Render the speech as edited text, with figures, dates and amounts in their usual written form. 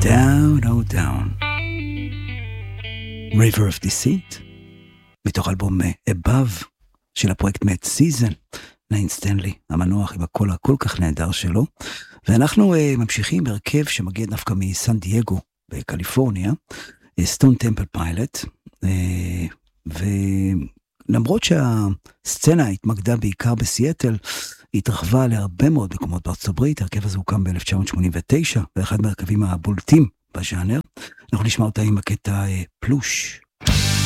Down, oh down. River of Deceit, מתוך אלבום Above של הפרויקט Mad Season, ליין סטנלי, המנוח עם הקול הכל כך נהדר שלו. ואנחנו ממשיכים בהרכב שמגיע דווקא מסן דייגו בקליפורניה, סטון טמפל פיילוט, ולמרות שהסצנה התמקדה בעיקר בסיאטל, היא התרחבה להרבה מאוד מקומות בארצות הברית. הרכב הזה הוקם ב-1989, ואחד מהרכבים הבולטים בז'אנר. אנחנו נשמע אותה עם הקטע פלוש.